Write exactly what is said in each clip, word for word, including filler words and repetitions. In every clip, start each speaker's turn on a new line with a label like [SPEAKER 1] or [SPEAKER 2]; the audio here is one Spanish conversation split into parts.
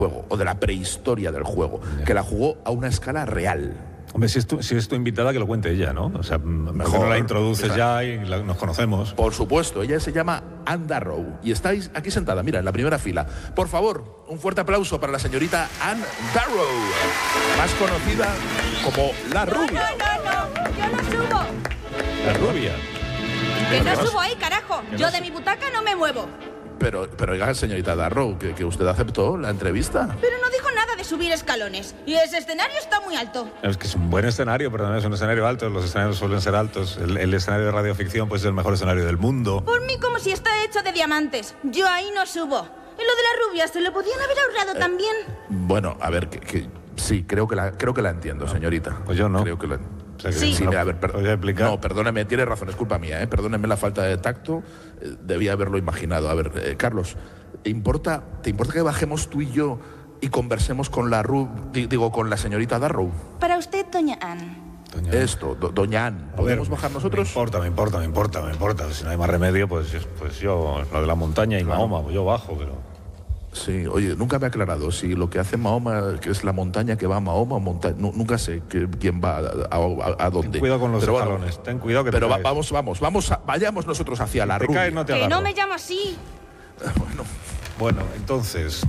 [SPEAKER 1] juego, o de la prehistoria del juego, que la jugó a una escala real.
[SPEAKER 2] Hombre, si es, tu, si es tu invitada, que lo cuente ella, ¿no? O sea, mejor no la introduces esa, ya y la, nos conocemos.
[SPEAKER 1] Por supuesto, ella se llama Anne Darrow y estáis aquí sentada, mira, en la primera fila. Por favor, un fuerte aplauso para la señorita Anne Darrow, más conocida como La Rubia.
[SPEAKER 3] No, no, no, yo no subo.
[SPEAKER 2] La Rubia.
[SPEAKER 3] Que no subo ahí, carajo. Yo de mi butaca no me muevo.
[SPEAKER 1] Pero, pero oiga, señorita Darrow, que, que usted aceptó la entrevista.
[SPEAKER 3] Pero no dijo nada de subir escalones. Y ese escenario está muy alto.
[SPEAKER 2] Es que es un buen escenario, perdón, es un escenario alto. Los escenarios suelen ser altos. El, el escenario de radioficción pues, es el mejor escenario del mundo.
[SPEAKER 3] Por mí como si está hecho de diamantes. Yo ahí no subo. Y lo de la rubia se lo podían haber ahorrado eh, también.
[SPEAKER 1] Bueno, a ver, que, que, sí, creo que, la, creo que la entiendo, señorita.
[SPEAKER 2] Pues yo no.
[SPEAKER 1] Creo que la
[SPEAKER 2] O sea, que
[SPEAKER 3] sí,
[SPEAKER 1] sí
[SPEAKER 2] no,
[SPEAKER 1] a ver, per
[SPEAKER 2] explicar?
[SPEAKER 1] No, perdóneme, tiene razón, es culpa mía, ¿eh? Perdóneme la falta de tacto, eh, debía haberlo imaginado. A ver, eh, Carlos, ¿te importa, ¿te importa que bajemos tú y yo y conversemos con la Ru digo, con la señorita Darrow?
[SPEAKER 3] Para usted, doña Anne.
[SPEAKER 1] Doña Esto, do, doña Anne, ¿podemos
[SPEAKER 2] ver,
[SPEAKER 1] bajar nosotros?
[SPEAKER 2] Me importa, me importa, me importa, me importa. Si no hay más remedio, pues, pues yo, lo de la montaña y claro. Mahoma, pues yo bajo, pero...
[SPEAKER 1] Sí, oye, nunca me ha aclarado si lo que hace Mahoma, que es la montaña que va a Mahoma, monta no, nunca sé que, quién va a, a, a dónde.
[SPEAKER 2] Ten cuidado con los
[SPEAKER 1] pero
[SPEAKER 2] escalones,
[SPEAKER 1] bueno,
[SPEAKER 2] ten cuidado que
[SPEAKER 1] pero
[SPEAKER 2] te
[SPEAKER 1] va,
[SPEAKER 2] caes.
[SPEAKER 1] vamos, vamos, vamos, a, vayamos nosotros hacia la
[SPEAKER 2] te
[SPEAKER 1] Rubia.
[SPEAKER 2] Caes, no te
[SPEAKER 3] que
[SPEAKER 2] agarro.
[SPEAKER 3] no me llamo así.
[SPEAKER 1] Bueno.
[SPEAKER 2] Bueno, entonces,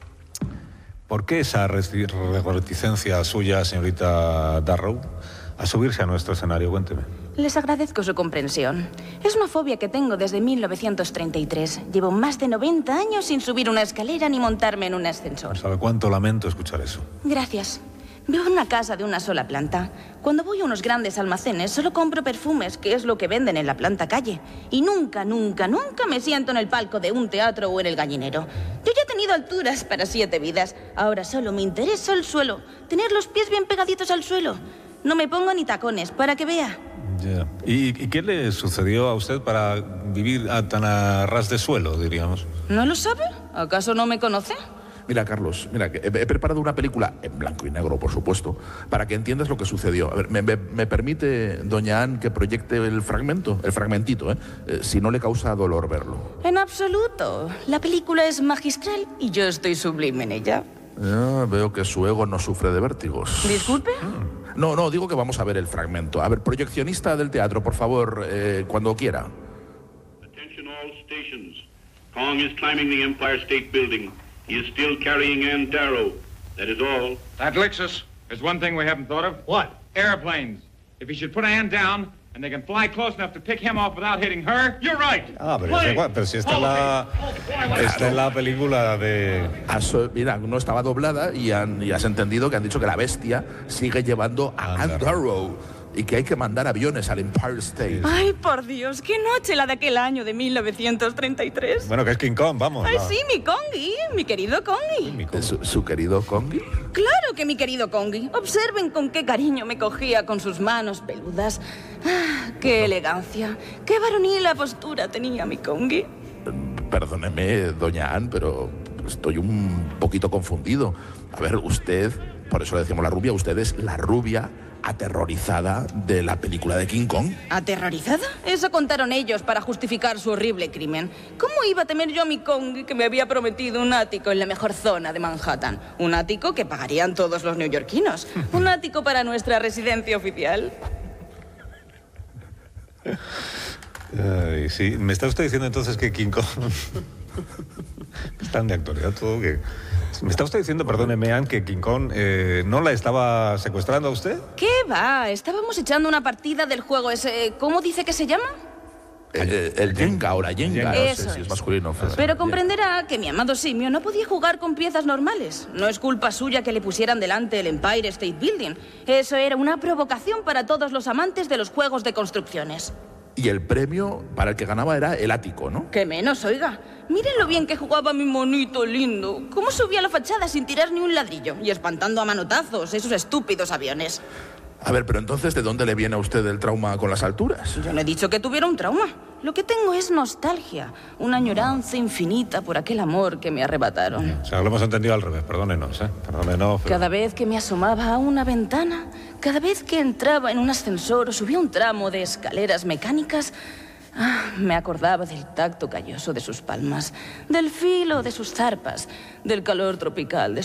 [SPEAKER 2] ¿por qué esa reticencia suya, señorita Darrow, a subirse a nuestro escenario? Cuénteme.
[SPEAKER 3] Les agradezco su comprensión. Es una fobia que tengo desde mil novecientos treinta y tres. Llevo más de noventa años sin subir una escalera ni montarme en un ascensor.
[SPEAKER 2] ¿Sabe cuánto lamento escuchar eso?
[SPEAKER 3] Gracias. Vivo en una casa de una sola planta. Cuando voy a unos grandes almacenes, solo compro perfumes, que es lo que venden en la planta calle. Y nunca, nunca, nunca me siento en el palco de un teatro o en el gallinero. Yo ya he tenido alturas para siete vidas. Ahora solo me interesa el suelo. Tener los pies bien pegaditos al suelo. No me pongo ni tacones, para que vea.
[SPEAKER 2] Yeah. ¿Y, ¿Y qué le sucedió a usted para vivir a tan a ras de suelo, diríamos?
[SPEAKER 3] ¿No lo sabe? ¿Acaso no me conoce?
[SPEAKER 1] Mira, Carlos, mira, he, he preparado una película, en blanco y negro, por supuesto, para que entiendas lo que sucedió. A ver, ¿me, me, me permite, doña Anne, que proyecte el fragmento? El fragmentito, ¿eh? eh si no le causa dolor verlo.
[SPEAKER 3] En absoluto. La película es magistral y yo estoy sublime en ella.
[SPEAKER 1] Ya, veo que su ego no sufre de vértigos.
[SPEAKER 3] ¿Disculpe?
[SPEAKER 1] No, no, digo que vamos a ver el fragmento. A ver, proyeccionista del teatro, por favor, eh, cuando quiera.
[SPEAKER 4] Attention all stations. Kong is climbing the Empire State Building. He is still carrying Anne Darrow. That is all.
[SPEAKER 5] That licks us. There's one thing we haven't thought of.
[SPEAKER 6] What?
[SPEAKER 5] Airplanes. If he should put Anne down, and they can fly close enough to pick him off without hitting her, you're right.
[SPEAKER 2] Ah, pero, es igual, pero si esta es la, esta es la película de...
[SPEAKER 1] Aso, mira, no estaba doblada y, han, y has entendido que han dicho que la bestia sigue llevando a Anne Darrow y que hay que mandar aviones al Empire State.
[SPEAKER 3] Ay, por Dios, qué noche la de aquel año de mil novecientos treinta y tres.
[SPEAKER 2] Bueno, que es King Kong, vamos.
[SPEAKER 3] Ay,
[SPEAKER 2] va.
[SPEAKER 3] sí, mi Kongi, mi querido Kongi.
[SPEAKER 2] Mi Kong.
[SPEAKER 1] ¿Su, su querido Kongi?
[SPEAKER 3] Claro que mi querido Kongi. Observen con qué cariño me cogía con sus manos peludas. Ah, qué elegancia, qué varonil la postura tenía mi Kongi.
[SPEAKER 1] Perdóneme, doña Anne, pero estoy un poquito confundido. A ver, usted, por eso le decimos la rubia, usted es la rubia aterrorizada de la película de King Kong.
[SPEAKER 3] ¿Aterrorizada? Eso contaron ellos para justificar su horrible crimen. ¿Cómo iba a temer yo a mi Kongi que me había prometido un ático en la mejor zona de Manhattan? Un ático que pagarían todos los neoyorquinos. Un ático para nuestra residencia oficial.
[SPEAKER 2] Ay, sí. ¿Me está usted diciendo entonces que King Kong... Están de actualidad todo que... ¿Me está usted diciendo, perdóneme, Anne, que King Kong eh, no la estaba secuestrando a usted?
[SPEAKER 3] ¿Qué va? Estábamos echando una partida del juego ese... ¿Cómo dice que se llama?
[SPEAKER 1] El, el Jenga o la Jenga, no
[SPEAKER 3] Eso
[SPEAKER 1] sé si es
[SPEAKER 3] es.
[SPEAKER 1] masculino o femenino.
[SPEAKER 3] Pero comprenderá que mi amado simio no podía jugar con piezas normales. No es culpa suya que le pusieran delante el Empire State Building. Eso era una provocación para todos los amantes de los juegos de construcciones.
[SPEAKER 1] Y el premio para el que ganaba era el ático, ¿no?
[SPEAKER 3] Que menos, oiga. Miren lo bien que jugaba mi monito lindo. Cómo subía a la fachada sin tirar ni un ladrillo y espantando a manotazos esos estúpidos aviones.
[SPEAKER 1] A ver, pero entonces, ¿de dónde le viene a usted el trauma con las alturas?
[SPEAKER 3] Yo no he dicho que tuviera un trauma. Lo que tengo es nostalgia, una añoranza infinita por aquel amor que me arrebataron.
[SPEAKER 2] O sea, lo hemos entendido al revés, perdónenos, ¿eh? Perdónenos, pero...
[SPEAKER 3] Cada vez que me asomaba a una ventana, cada vez que entraba en un ascensor o subía un tramo de escaleras mecánicas, ah, me acordaba del tacto calloso de sus palmas, del filo de sus zarpas, del calor tropical de